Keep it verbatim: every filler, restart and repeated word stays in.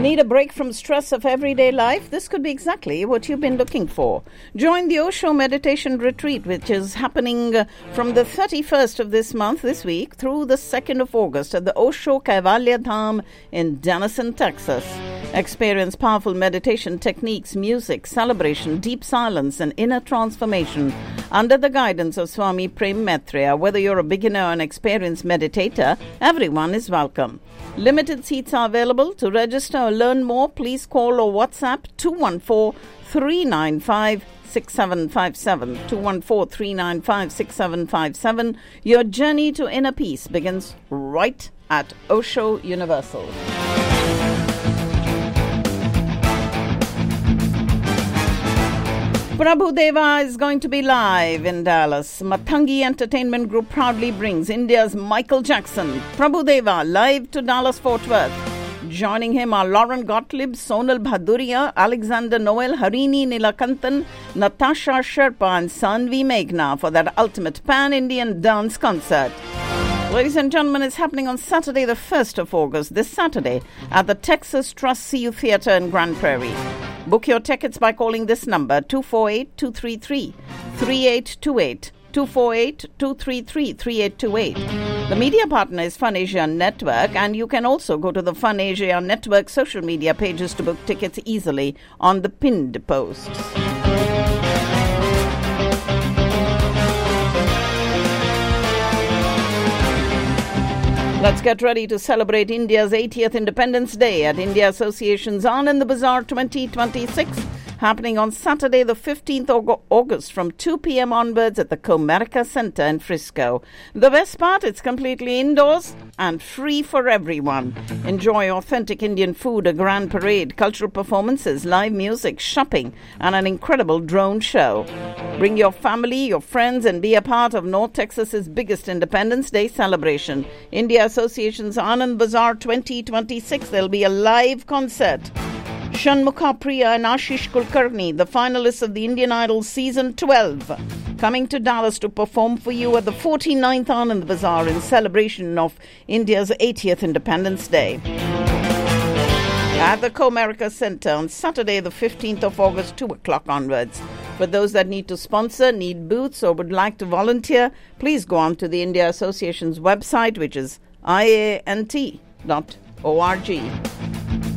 Need a break from stress of everyday life? This could be exactly what you've been looking for. Join the Osho Meditation Retreat, which is happening uh, from the thirty-first of this month, this week, through the second of August at the Osho Kaivalya Dham in Denison, Texas. Experience powerful meditation techniques, music, celebration, deep silence, and inner transformation under the guidance of Swami Prem Maitreya. Whether you're a beginner or an experienced meditator, everyone is welcome. Limited seats are available. To register or learn more, please call or WhatsApp two one four, three nine five, six seven five seven. two one four, three nine five, six seven five seven. Your journey to inner peace begins right at Osho Universal. Prabhu Deva is going to be live in Dallas. Mathangi Entertainment Group proudly brings India's Michael Jackson. Prabhu Deva live to Dallas Fort Worth. Joining him are Lauren Gottlieb, Sonal Bhaduria, Alexander Noel, Harini Nilakanthan, Natasha Sherpa and Sanvi Meghna for that ultimate pan-Indian dance concert. Ladies and gentlemen, it's happening on Saturday the first of August, this Saturday, at the Texas Trust C U Theatre in Grand Prairie. Book your tickets by calling this number, two four eight, two three three, three eight two eight, two four eight, two three three, three eight two eight. The media partner is Fun Asia Network, and you can also go to the Fun Asia Network social media pages to book tickets easily on the pinned posts. Let's get ready to celebrate India's eightieth Independence Day at India Association's Anand Bazaar twenty twenty-six, happening on Saturday the fifteenth of August from two p.m. onwards at the Comerica Center in Frisco. The best part, it's completely indoors and free for everyone. Enjoy authentic Indian food, a grand parade, cultural performances, live music, shopping, and an incredible drone show. Bring your family, your friends, and be a part of North Texas's biggest Independence Day celebration. India Association's Anand Bazaar twenty twenty-six. There'll be a live concert. Shanmukha Priya and Ashish Kulkarni, the finalists of the Indian Idol Season twelve, coming to Dallas to perform for you at the forty-ninth Anand Bazaar in celebration of India's eightieth Independence Day. At the Comerica Center on Saturday the fifteenth of August, two o'clock onwards. For those that need to sponsor, need booths, or would like to volunteer, please go on to the India Association's website, which is I A N T dot org.